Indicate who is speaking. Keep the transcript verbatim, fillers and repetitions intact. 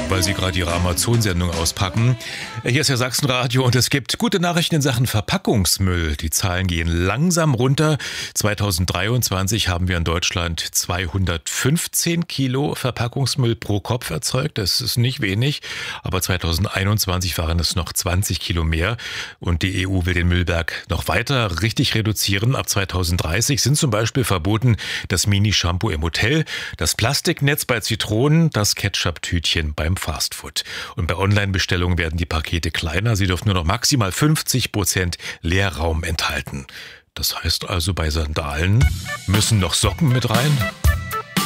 Speaker 1: weil Sie gerade Ihre Amazon-Sendung auspacken. Hier ist ja Sachsenradio und es gibt gute Nachrichten in Sachen Verpackungsmüll. Die Zahlen gehen langsam runter. zweitausenddreiundzwanzig haben wir in Deutschland zweihundertfünfzehn Kilo Verpackungsmüll pro Kopf erzeugt. Das ist nicht wenig, aber zweitausendeinundzwanzig waren es noch zwanzig Kilo mehr. Und die E U will den Müllberg noch weiter richtig reduzieren. Ab zweitausenddreißig sind zum Beispiel verboten das Mini-Shampoo im Hotel, das Plastiknetz bei Zitronen, das Ketchup-Tütchen beim Fastfood. Und bei Online-Bestellungen werden die Pakete kleiner. Sie dürfen nur noch maximal fünfzig Prozent Leerraum enthalten. Das heißt also, bei Sandalen müssen noch Socken mit rein?